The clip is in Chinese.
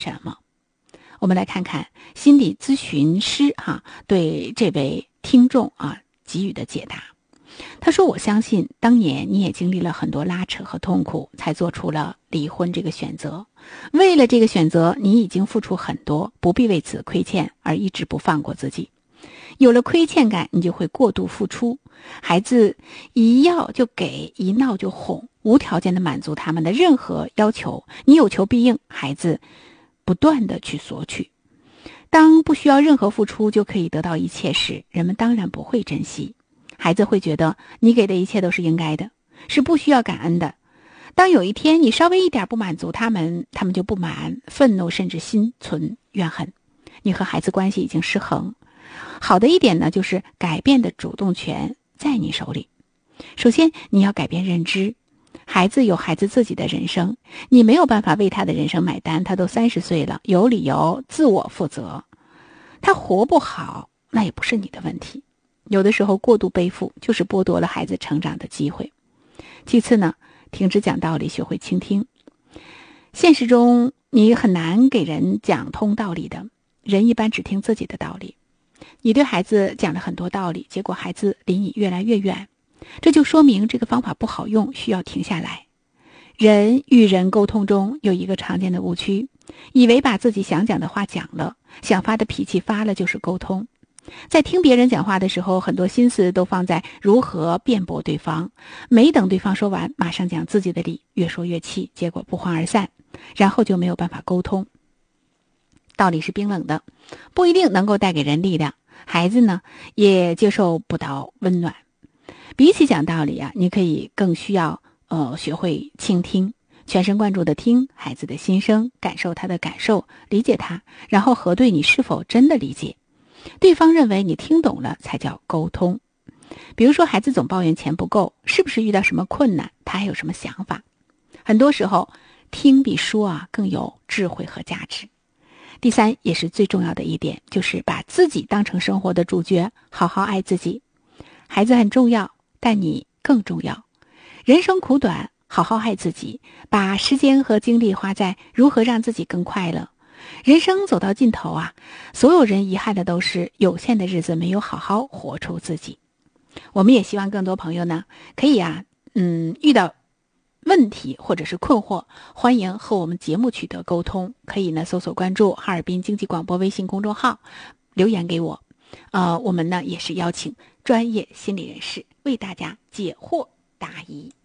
什么？我们来看看心理咨询师对这位听众给予的解答。他说，我相信当年你也经历了很多拉扯和痛苦，才做出了离婚这个选择。为了这个选择，你已经付出很多，不必为此亏欠而一直不放过自己。有了亏欠感，你就会过度付出，孩子一要就给，一闹就哄，无条件的满足他们的任何要求，你有求必应，孩子不断的去索取。当不需要任何付出就可以得到一切时，人们当然不会珍惜。孩子会觉得你给的一切都是应该的，是不需要感恩的。当有一天你稍微一点不满足他们就不满、愤怒，甚至心存怨恨。你和孩子关系已经失衡。好的一点呢，就是改变的主动权在你手里。首先，你要改变认知。孩子有孩子自己的人生，你没有办法为他的人生买单，他都30岁了，有理由自我负责。他活不好，那也不是你的问题。有的时候过度背负就是剥夺了孩子成长的机会。其次呢，停止讲道理，学会倾听。现实中你很难给人讲通道理的，人一般只听自己的道理。你对孩子讲了很多道理，结果孩子离你越来越远，这就说明这个方法不好用，需要停下来。人与人沟通中有一个常见的误区，以为把自己想讲的话讲了，想发的脾气发了就是沟通。在听别人讲话的时候，很多心思都放在如何辩驳对方，没等对方说完，马上讲自己的理，越说越气，结果不欢而散，然后就没有办法沟通。道理是冰冷的，不一定能够带给人力量，孩子呢也接受不到温暖。比起讲道理你可以更需要学会倾听，全神贯注地听孩子的心声，感受他的感受，理解他，然后核对你是否真的理解。对方认为你听懂了才叫沟通。比如说孩子总抱怨钱不够，是不是遇到什么困难，他还有什么想法？很多时候听比说更有智慧和价值。第三，也是最重要的一点，就是把自己当成生活的主角，好好爱自己。孩子很重要，但你更重要。人生苦短，好好爱自己，把时间和精力花在如何让自己更快乐。人生走到尽头所有人遗憾的都是有限的日子没有好好活出自己。我们也希望更多朋友呢，可以遇到问题或者是困惑，欢迎和我们节目取得沟通，可以呢搜索关注哈尔滨经济广播微信公众号，留言给我。我们呢也是邀请专业心理人士为大家解惑答疑。